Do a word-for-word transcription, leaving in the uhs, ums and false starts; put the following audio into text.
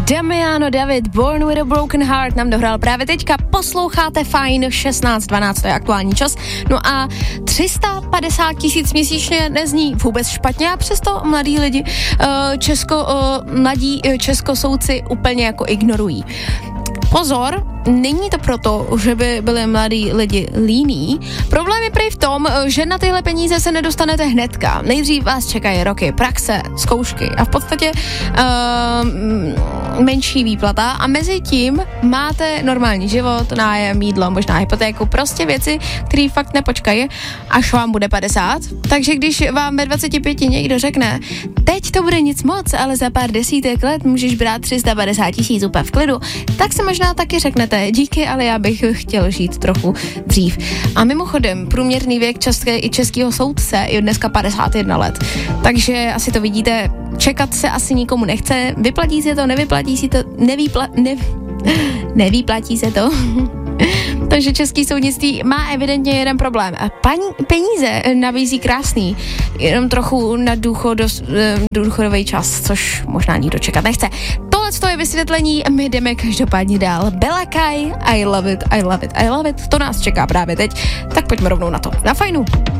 Damiano David, Born with a Broken Heart, nám dohrál právě teďka. Posloucháte Fajn, šestnáct dvanáct, to je aktuální čas. No a tři sta padesát tisíc měsíčně nezní vůbec špatně a přesto mladí lidi, česko, mladí českosouci úplně jako ignorují. Pozor, není to proto, že by byli mladí lidi líní. Problém je prý v tom, že na tyhle peníze se nedostanete hnedka. Nejdřív vás čekají roky praxe, zkoušky a v podstatě uh, menší výplata a mezi tím máte normální život, nájem, jídlo, možná hypotéku, prostě věci, které fakt nepočkají, až vám bude padesát. Takže když vám ve dvaceti pěti někdo řekne, teď to bude nic moc, ale za pár desítek let můžeš brát tři sta padesát tisíc úplně v klidu, tak se možná taky řeknete, díky, ale já bych chtěl žít trochu dřív. A mimochodem, průměrný věk české i českého soudce je dneska padesát jedna let. Takže asi to vidíte, čekat se asi nikomu nechce, vyplatí se to, nevyplatí si to, nevýpla, ne, nevýplatí se to. Takže český soudnictví má evidentně jeden problém. Paní, peníze nabízí krásný, jenom trochu na důchodos, důchodový čas, což možná nikdo čekat nechce. Tohle je vysvětlení, my jdeme každopádně dál. Bella Kai, I love it, I love it, I love it, to nás čeká právě teď, tak pojďme rovnou na to. Na Fajnu.